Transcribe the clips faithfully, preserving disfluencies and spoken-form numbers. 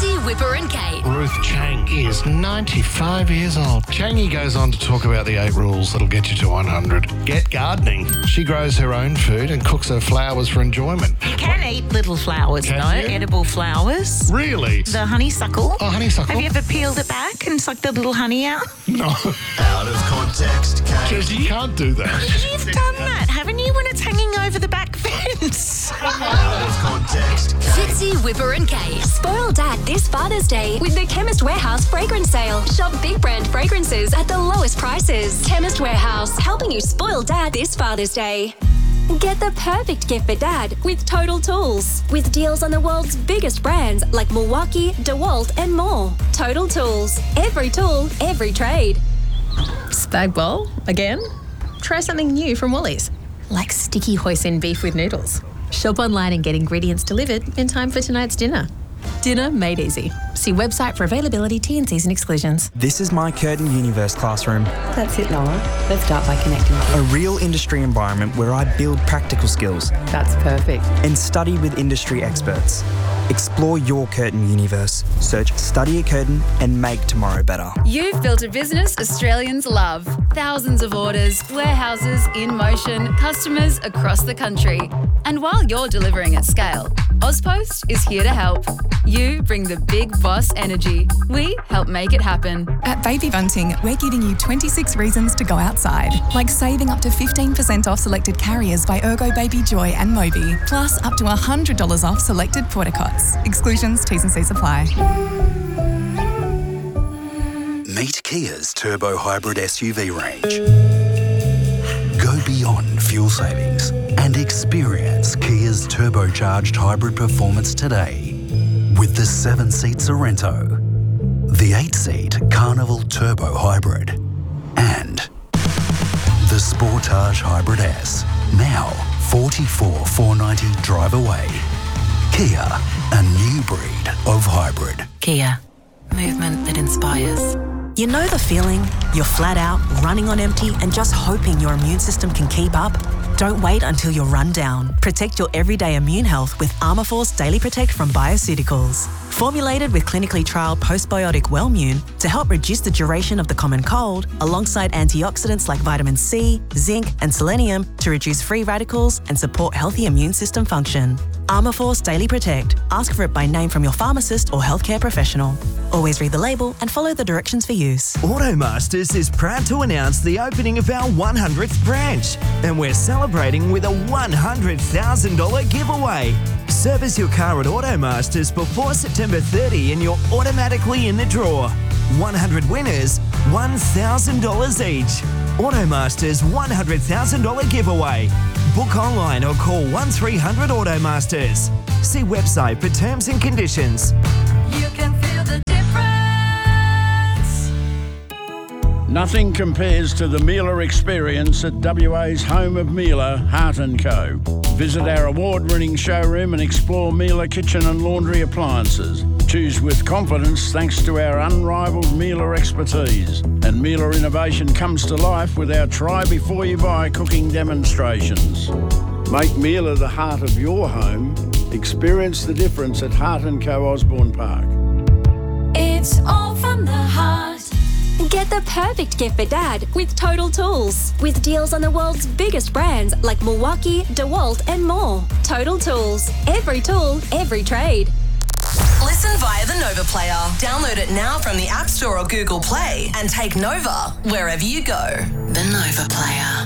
Fitzy, Whipper and Kate. Ruth Chang is ninety-five years old. Changy goes on to talk about the eight rules that'll get you to one hundred. Get gardening. She grows her own food and cooks her flowers for enjoyment. You can eat little flowers, Can though, you? edible flowers. Really? The honeysuckle. Oh, honeysuckle. Have you ever peeled it back and sucked the little honey out? No. Out of context, Kate. You can't do that. You've done that, haven't you, when it's hanging over the back fence? Out of context, Kate. Fitzy, Whipper and Kate. Spoil Dad this Father's Day with the Chemist Warehouse fragrance sale. Shop big brand fragrances at the lowest prices. Chemist Warehouse, helping you spoil Dad this Father's Day. Get the perfect gift for Dad with Total Tools. With deals on the world's biggest brands like Milwaukee, DeWalt and more. Total Tools. Every tool, every trade. Spag bowl again? Try something new from Woolies, like sticky hoisin beef with noodles. Shop online and get ingredients delivered in time for tonight's dinner. Dinner made easy. See website for availability, T and Cs and exclusions. This is my Curtin Universe classroom. That's it, Noah. Let's start by connecting. A real industry environment where I build practical skills That's perfect. and study with industry experts. Explore your Curtin universe. Search Study at Curtin and make tomorrow better. You've built a business Australians love. Thousands of orders, warehouses in motion, customers across the country. And while you're delivering at scale, Ozpost is here to help. You bring the big boss energy. We help make it happen. At Baby Bunting, we're giving you twenty-six reasons to go outside, like saving up to fifteen percent off selected carriers by Ergo Baby Joy and Moby, plus up to one hundred dollars off selected portacots. Exclusions, T's and C's apply. Meet Kia's Turbo Hybrid S U V range. Go beyond fuel savings and experience Kia's turbocharged hybrid performance today with the seven-seat Sorrento, the eight-seat Carnival Turbo Hybrid, and the Sportage Hybrid S. Now forty-four thousand four hundred ninety drive away. Kia, a new breed of hybrid. Kia. Movement that inspires. You know the feeling? You're flat out, running on empty, and just hoping your immune system can keep up? Don't wait until you're run down. Protect your everyday immune health with Armourforce Daily Protect from Bioceuticals. Formulated with clinically trialled postbiotic Wellmune to help reduce the duration of the common cold, alongside antioxidants like vitamin C, zinc, and selenium to reduce free radicals and support healthy immune system function. Armourforce Daily Protect. Ask for it by name from your pharmacist or healthcare professional. Always read the label and follow the directions for use. Automasters is proud to announce the opening of our one hundredth branch, and we're celebrating with a one hundred thousand dollars giveaway. Service your car at Automasters before September thirtieth and you're automatically in the draw. one hundred winners, one thousand dollars each. Automasters one hundred thousand dollars giveaway. Book online or call one three hundred Automasters. See website for terms and conditions. You can feel the difference. Nothing compares to the Miele experience at W A's home of Miele, Hart and Co. Visit our award-winning showroom and explore Miele kitchen and laundry appliances. Choose with confidence thanks to our unrivaled Miele expertise. And Miele innovation comes to life with our try before you buy cooking demonstrations. Make Miele the heart of your home. Experience the difference at Hart and Co Osborne Park. It's all from the heart. Get the perfect gift for Dad with Total Tools. With deals on the world's biggest brands like Milwaukee, DeWalt and more. Total Tools. Every tool, every trade. Listen via the Nova Player. Download it now from the App Store or Google Play and take Nova wherever you go. The Nova Player.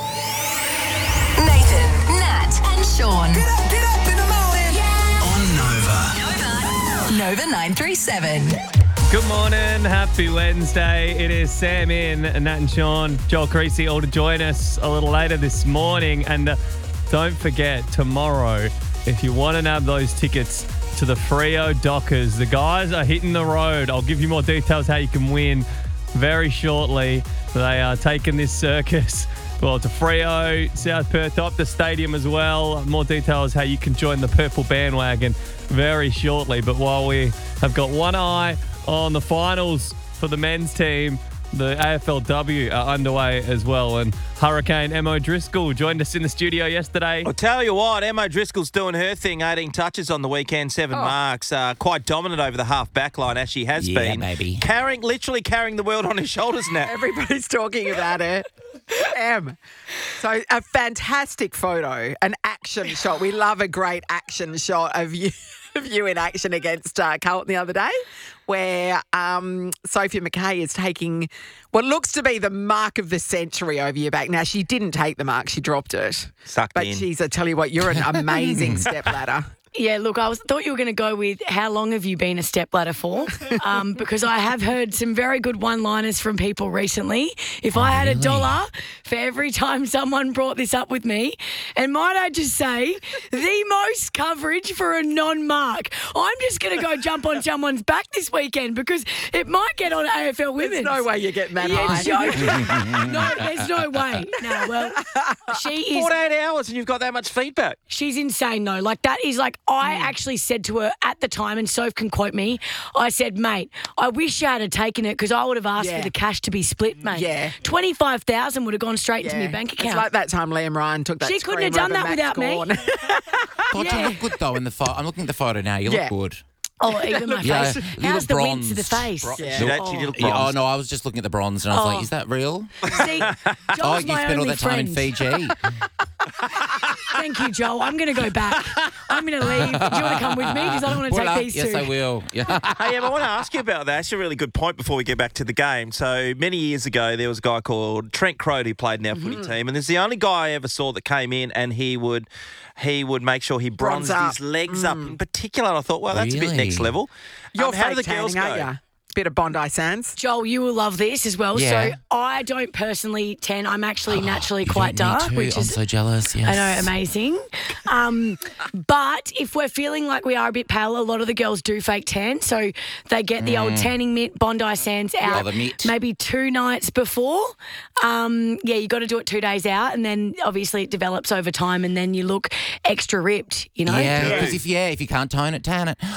Nathan, Nat and Sean. Get up, get up in the morning. Yeah. On Nova. Nova nine three seven. Good morning, happy Wednesday. It is Sam in, Nat and Sean, Joel Creasy, all to join us a little later this morning. And uh, don't forget, tomorrow, if you want to nab those tickets to the Freo Dockers, the guys are hitting the road. I'll give you more details how you can win very shortly. They are taking this circus, well, to Freo, South Perth, Optus Stadium as well. More details how you can join the Purple Bandwagon very shortly. But while we have got one eye on the finals for the men's team, the A F L W are underway as well. And Hurricane Emma Driscoll joined us in the studio yesterday. I'll tell you what, Emma Driscoll's doing her thing, eighteen touches on the weekend, seven Oh. marks. Uh, quite dominant over the half back line, as she has Yeah, been. maybe. Carrying, literally carrying the world on her shoulders now. Everybody's talking about it. Em. So a fantastic photo, an action shot. We love a great action shot of you, of you in action against uh, Carlton the other day, where um, Sophia McKay is taking what looks to be the mark of the century over your back. Now, she didn't take the mark. She dropped it. Sucked but in. she's, I tell you what, you're an amazing stepladder. Yeah, look, I was thought you were going to go with how long have you been a stepladder for? Um, because I have heard some very good one-liners from people recently. If I had a dollar for every time someone brought this up with me, and might I just say, the most coverage for a non-mark. I'm just going to go jump on someone's back this weekend because it might get on A F L Women's. There's no way you're getting that Yeah, high. joking. No, there's no way. No, well, she is... forty-eight hours and you've got that much feedback. She's insane, though. Like, that is like, I actually said to her at the time, and Soph can quote me, I said, mate, I wish I had taken it because I would have asked Yeah. for the cash to be split, mate. Yeah. twenty-five thousand would have gone straight into Yeah. my bank account. It's like that time Liam Ryan took that She couldn't have screamer done over that Max without me. Gawn. God, Yeah. you look good though in the photo. I'm looking at the photo now. You look Yeah. good. Oh, even my Yeah, face. you How's look the wince to the bronzed. face? Bro- Yeah. She actually did look Yeah, oh bronzed. no, I was just looking at the bronze and I was Oh. like, is that real? See, Joel's oh, you my spent all only that time in friend. Fiji. Thank you, Joel. I'm going to go back. I'm going to leave. Do you want to come with me? Because I don't want to Well, take uh, these yes, two. I will. Yeah. Hey, Em, I want to ask you about that. That's a really good point before we get back to the game. So many years ago, there was a guy called Trent Croad who played in our Mm-hmm. footy team, and it's the only guy I ever saw that came in and he would he would make sure he Bronze bronzed up. his legs up in particular. And I thought, well, that's a bit Really? next level. You're Um, how do fake the girls tanning, go? aren't you? Bit of Bondi Sands. Joel, you will love this as well. Yeah. So I don't personally tan. I'm actually naturally You quite don't need dark, to. which I'm is so jealous. Yes. I know, amazing. Um, but if we're feeling like we are a bit pale, a lot of the girls do fake tan. So they get the old tanning mitt, Bondi Sands out Oh, the mitt. maybe two nights before. Um, yeah, you got to do it two days out. And then obviously it develops over time and then you look extra ripped, you know? Yeah, because if yeah, if you can't tone it, tan it.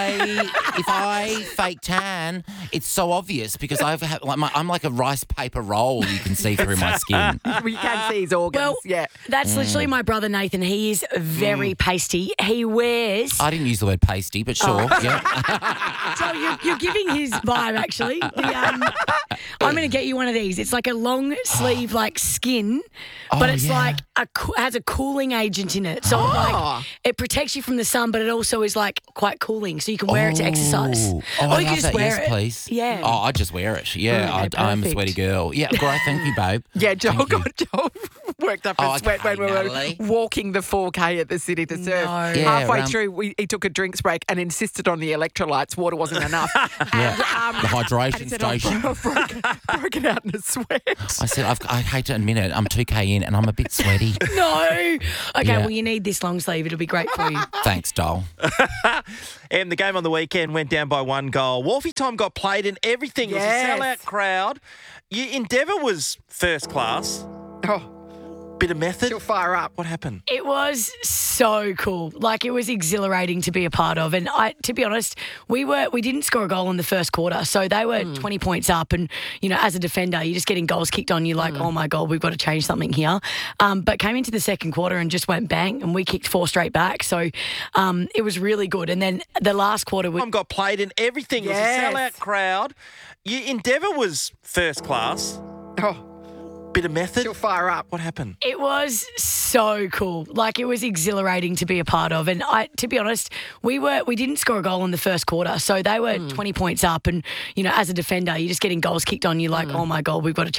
I if I fake tan, it's so obvious because I've had, like my, I'm like a rice paper roll. You can see through my skin. Well, you can see his organs. Well, yeah. That's literally my brother Nathan. He is very pasty. He wears... I didn't use the word pasty, but sure. Oh. Yeah. So you're, you're giving his vibe, actually. The, um, I'm going to get you one of these. It's like a long sleeve, like skin, but Oh, it's yeah. like a co- has a cooling agent in it. So Oh. like it protects you from the sun, but it also is like quite cooling. So you can wear it to exercise. Oh, oh, Or I you can love just that. wear Yes, it. please. Yeah. Oh, I just wear it. Yeah, Okay, I, I'm a perfect. sweaty girl. Yeah, great. Thank you, babe. Yeah, Joel Thank you. got Joel worked up Oh, a sweat okay, when we were Natalie. walking the four K at the city to surf. No. Yeah, Halfway around- through, we, he took a drinks break and insisted on the electrolytes. Water wasn't enough. Yeah. um, The hydration and he said, "Oh, station. I've broken, broken out in a sweat. I said, I've, I hate to admit it, I'm two K in and I'm a bit sweaty. No. Okay, Yeah. well, you need this long sleeve. It'll be great for you. Thanks, doll. And the game on the weekend went down by one goal. Wolfie time got played and everything. Yes. It was a sellout crowd. Your Endeavour was first class. Oh, Bit of method. she'll fire up. What happened? It was so cool. Like, it was exhilarating to be a part of. And I, to be honest, we were we didn't score a goal in the first quarter, so they were Hmm. twenty points up. And you know, as a defender, you're just getting goals kicked on you. Like, Hmm. oh my god, we've got to change something here. Um, but came into the second quarter and just went bang, and we kicked four straight back. So um, it was really good. And then the last quarter, we, Time got played and everything. Yes. It was a sellout crowd. Your Endeavour was first class. Oh, Bit of method. she'll fire up. What happened? It was so cool. Like, it was exhilarating to be a part of. And I, to be honest, we were we didn't score a goal in the first quarter, so they were twenty points up. And you know, as a defender, you're just getting goals kicked on you. Like, oh my god, we've got to